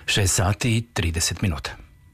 6 sati i 30 minuta.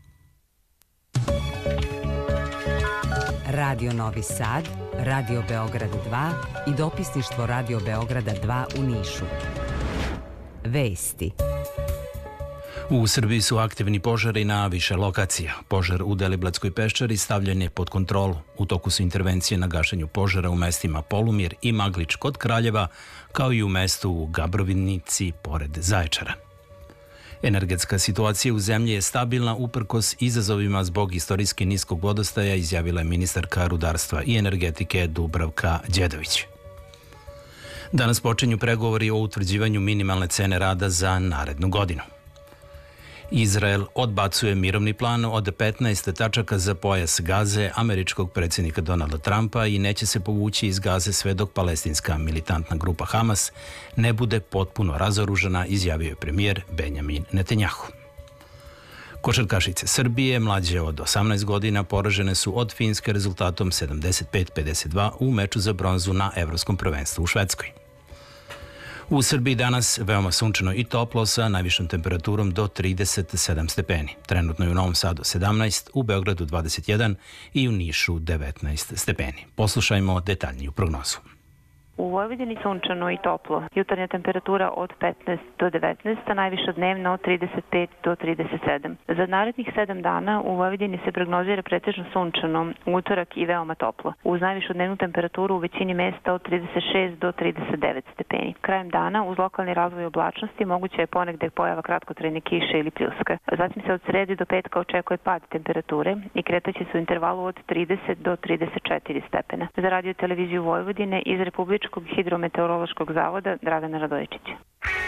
Radio Novi Sad, Radio Beograd 2 i dopisništvo Radio Beograda 2 u Nišu. Vesti. U Srbiji su aktivni požari na više lokacija. Požar u Deliblatskoj peščari stavljen je pod kontrolu. U toku su intervencije na gašenju požara u mestima Polumir i Maglič kod Kraljeva, kao i u mestu u Gabrovinici pored Zaječara. Energetska situacija u zemlji je stabilna uprkos izazovima zbog istorijski niskog vodostaja, izjavila je ministarka rudarstva i energetike Dubravka Đedović. Danas počinju pregovori o utvrđivanju minimalne cene rada za narednu godinu. Izrael odbacuje mirovni plan od 15 tačaka za pojas Gaze američkog predsjednika Donalda Trumpa i neće se povući iz Gaze sve dok palestinska militantna grupa Hamas ne bude potpuno razoružana, izjavio je premijer Benjamin Netanjahu. Košarkašice Srbije, mlađe od 18 godina, poražene su od Finske rezultatom 75-52 u meču za bronzu na Evropskom prvenstvu u Švedskoj. U Srbiji danas veoma sunčano i toplo sa najvišom temperaturom do 37 stepeni. Trenutno je u Novom Sadu 17, u Beogradu 21 i u Nišu 19 stepeni. Poslušajmo detaljniju prognozu. U Vojvodini sunčano i toplo. Jutarnja temperatura od 15 do 19, a najviša dnevna od 35 do 37. Za narednih 7 dana u Vojvodini se prognozira pretežno sunčano, utorak i veoma toplo. Uz najvišu dnevnu temperaturu u većini mesta od 36 do 39 stepeni. Krajem dana uz lokalni razvoj oblačnosti moguće je ponegde pojava kratkotrajne kiše ili pljuska. Zatim se od srede do petka očekuje pad temperature i kretaće se u intervalu od 30 do 34 stepena. Za radio televiziju Vojvodine iz Republičkog hidrometeorološkog zavoda Dragana Radojičića.